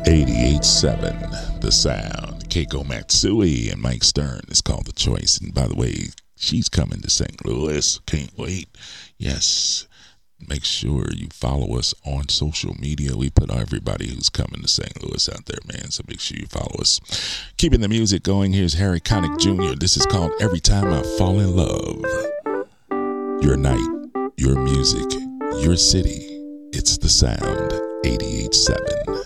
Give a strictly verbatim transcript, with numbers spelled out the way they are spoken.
eighty-eight seven, The Sound. Keiko Matsui and Mike Stern is called The Choice. And by the way, she's coming to Saint Louis. Can't wait. Yes. Make sure you follow us on social media. We put everybody who's coming to Saint Louis out there, man. So make sure you follow us. Keeping the music going, here's Harry Connick Junior This is called Every Time I Fall in Love. Your night, your music, your city. It's The Sound, eighty-eight seven.